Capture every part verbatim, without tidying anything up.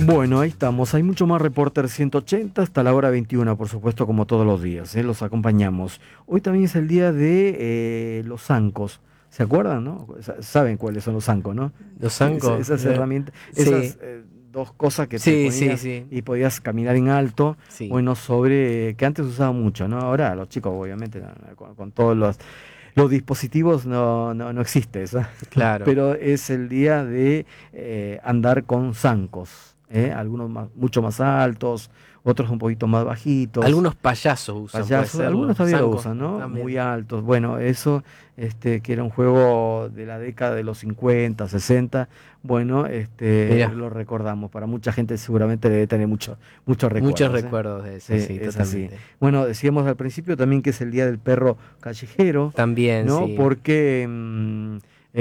Bueno, ahí estamos. Hay mucho más Reporter ciento ochenta hasta la hora veintiuna, por supuesto, como todos los días. ¿eh? Los acompañamos. Hoy también es el día de eh, los zancos. ¿Se acuerdan, no? Saben cuáles son los zancos, ¿no? Los zancos. Es, esas eh, herramientas, sí. esas eh, dos cosas que Sí, te ponías sí, sí. y podías caminar en alto. Sí. Bueno, sobre que antes usaba mucho, ¿no? Ahora los chicos, obviamente, con, con todos los los dispositivos no, no, no existe eso. Claro. Pero es el día de eh, andar con zancos. ¿eh? Algunos más, mucho más altos, otros un poquito más bajitos. Algunos payasos usan. Payasos, puede ser, algunos todavía lo zancos usan, ¿no? también. Muy altos. Bueno, eso, este, que era un juego de la década de los cincuenta, sesenta, bueno, este, Mirá. lo recordamos. Para mucha gente seguramente debe tener mucho, muchos recuerdos. Muchos ¿eh? recuerdos de eso, Sí, sí, es totalmente. así. Bueno, decíamos al principio también que es el día del perro callejero. También, ¿no? sí. Porque mm,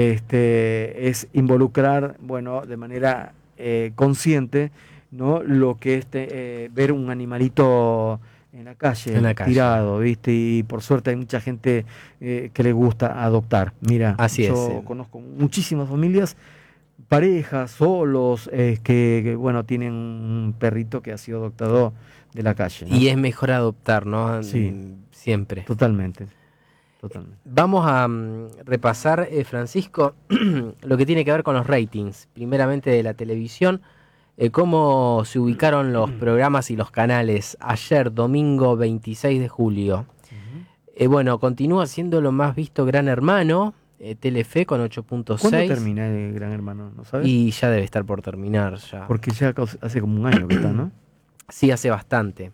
este, es involucrar, bueno, de manera eh, consciente, ¿no? Lo que es eh, ver un animalito en la calle, En la calle. tirado, ¿viste? Y por suerte hay mucha gente eh, que le gusta adoptar. Mira, Así yo es, sí. conozco muchísimas familias, parejas, solos, eh, que, que, bueno, tienen un perrito que ha sido adoptado de la calle, ¿no? Y es mejor adoptar, ¿no? Sí. Siempre. Totalmente. Totalmente. Vamos a um, repasar, eh, Francisco, lo que tiene que ver con los ratings, primeramente de la televisión, eh, cómo se ubicaron los programas y los canales ayer, domingo veintiséis de julio. Uh-huh. Eh, bueno, continúa siendo lo más visto Gran Hermano, eh, Telefe con ocho punto seis. ¿Cuándo termina el Gran Hermano? ¿No sabes? Y ya debe estar por terminar ya. Porque ya hace como un año que está, ¿no? Sí, hace bastante.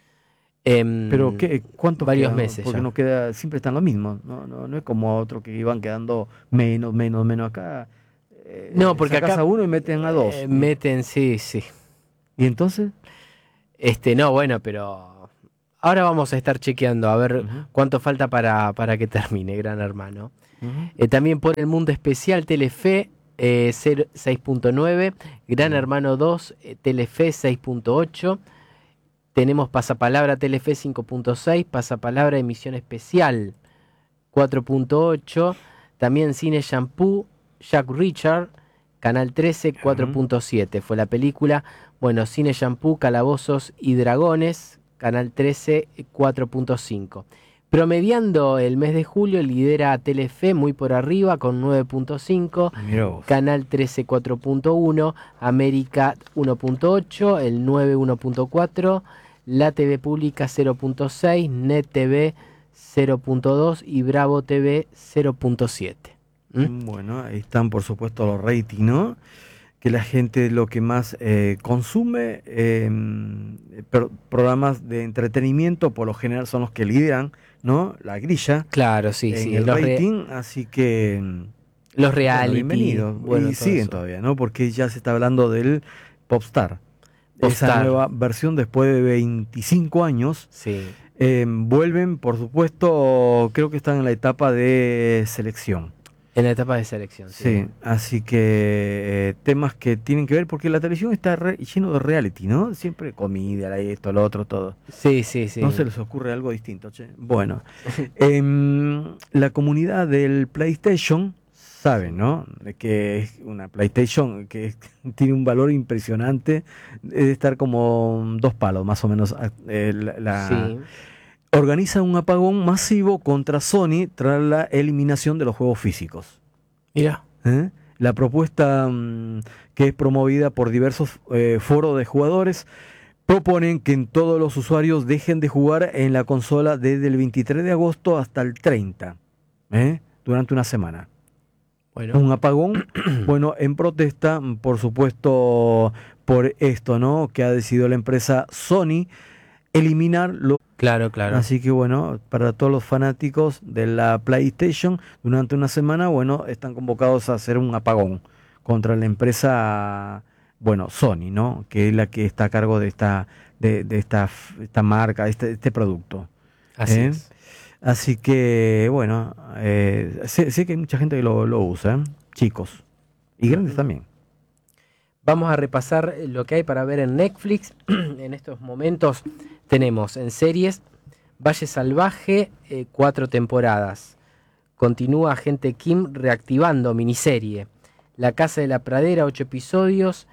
Eh, Pero ¿qué, ¿cuántos varios quedan? meses Porque ya. no queda, siempre están los mismos, no, no, no es como otro que iban quedando menos, menos, menos acá. Eh, no, porque sacas acá a uno y meten a dos. Eh, meten, sí, sí. ¿Y entonces? Este, no, bueno, pero ahora vamos a estar chequeando a ver uh-huh. cuánto falta para, para que termine Gran Hermano. Uh-huh. Eh, también por el Mundo Especial Telefe eh, seis punto nueve, Gran uh-huh. Hermano dos, eh, Telefe seis punto ocho. Tenemos Pasapalabra Telefe cinco punto seis, Pasapalabra Emisión Especial cuatro punto ocho, también Cine Shampoo, Jack Richard, Canal trece cuatro punto siete, fue la película. Bueno, Cine Shampoo, Calabozos y Dragones, Canal trece cuatro punto cinco. Promediando el mes de julio lidera Telefe muy por arriba con nueve punto cinco, Canal trece cuatro punto uno, América uno punto ocho, el nueve uno punto cuatro, La T V Pública cero punto seis, Net T V cero punto dos y Bravo T V cero punto siete. ¿Mm? Bueno, ahí están por supuesto los ratings, ¿no? Que la gente lo que más eh, consume, eh, pro- programas de entretenimiento por lo general son los que lideran, ¿no? La grilla. Claro, sí, en sí. el Los rating, re- así que los reality. Bueno, bienvenidos. Bueno, y siguen eso. Todavía, ¿no? Porque ya se está hablando del Popstar. Popstar. Esa nueva versión después de veinticinco años. Sí. Eh, vuelven, por supuesto, creo que están en la etapa de selección. En la etapa de selección, sí. Sí, así que eh, temas que tienen que ver, porque la televisión está re, lleno de reality, ¿no? Siempre comida, esto, lo otro, todo. Sí, sí, sí. No se les ocurre algo distinto, che. Bueno, eh, la comunidad del PlayStation sabe, ¿no? De que es una PlayStation que es, tiene un valor impresionante, debe estar como dos palos, más o menos. Eh, la, la sí. Organiza un apagón masivo contra Sony tras la eliminación de los juegos físicos. Mira. ¿Eh? La propuesta mmm, que es promovida por diversos eh, foros de jugadores proponen que en todos los usuarios dejen de jugar en la consola desde el veintitrés de agosto hasta el treinta, ¿eh? Durante una semana. Bueno. Un apagón, bueno, en protesta, por supuesto, por esto, ¿no? Que ha decidido la empresa Sony eliminar los... Claro, claro. Así que bueno, para todos los fanáticos de la PlayStation, durante una semana, bueno, están convocados a hacer un apagón contra la empresa, bueno, Sony, ¿no? Que es la que está a cargo de esta, de, de esta, esta marca, este, este producto. Así ¿eh? es. Así que, bueno, eh, sé, sé que hay mucha gente que lo, lo usa, ¿eh? Chicos y grandes también. Vamos a repasar lo que hay para ver en Netflix. En estos momentos tenemos en series Valle Salvaje, eh, cuatro temporadas. Continúa Agente Kim reactivando miniserie. La Casa de la Pradera, ocho episodios.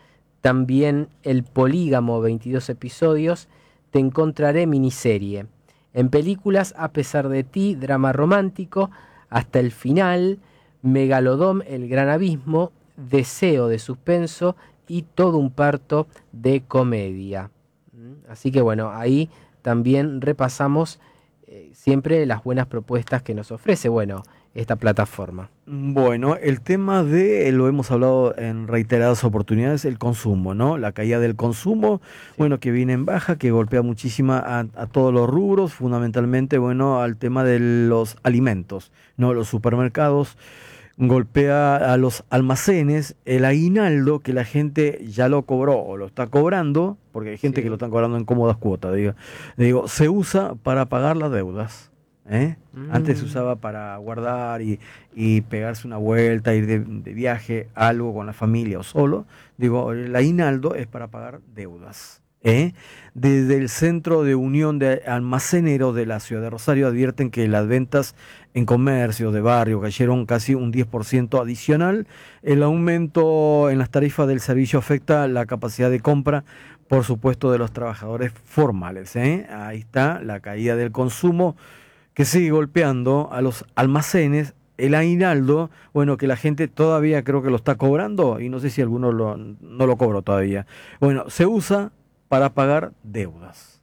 también El Polígamo, veintidós episodios, Te encontraré, miniserie. En películas, A pesar de ti, drama romántico, Hasta el final, Megalodón, El gran abismo, Deseo, de suspenso, y Todo un parto, de comedia. Así que bueno, ahí también repasamos eh, siempre las buenas propuestas que nos ofrece, bueno, esta plataforma. Bueno, el tema de, lo hemos hablado en reiteradas oportunidades, el consumo, ¿no? La caída del consumo, sí. Bueno, que viene en baja, que golpea muchísima a, a todos los rubros, fundamentalmente, bueno, al tema de los alimentos, ¿no? Los supermercados, golpea a los almacenes, el aguinaldo que la gente ya lo cobró o lo está cobrando, porque hay gente sí. que lo están cobrando en cómodas cuotas, digo, digo se usa para pagar las deudas. ¿Eh? Mm. Antes se usaba para guardar y, y pegarse una vuelta, ir de, de viaje, algo con la familia o solo. Digo, el aguinaldo es para pagar deudas. ¿Eh? Desde el Centro de Unión de Almaceneros de la Ciudad de Rosario advierten que las ventas en comercios de barrio cayeron casi un diez por ciento adicional. El aumento en las tarifas del servicio afecta la capacidad de compra, por supuesto, de los trabajadores formales. ¿Eh? Ahí está la caída del consumo, que sigue golpeando a los almacenes, el aguinaldo, bueno, que la gente todavía creo que lo está cobrando, y no sé si alguno lo, no lo cobró todavía. Bueno, se usa para pagar deudas.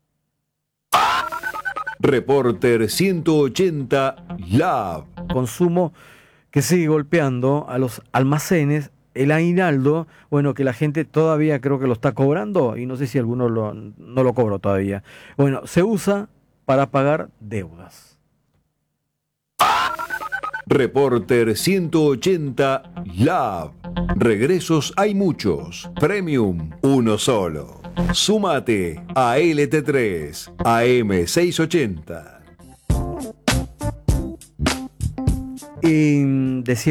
Reporter ciento ochenta Lab. Consumo que sigue golpeando a los almacenes, el aguinaldo, bueno, que la gente todavía creo que lo está cobrando, y no sé si alguno lo, no lo cobró todavía. Bueno, se usa para pagar deudas. Reporter ciento ochenta Lab. Regresos hay muchos. Premium, uno solo. Súmate a L T tres, A M seiscientos ochenta. Y decía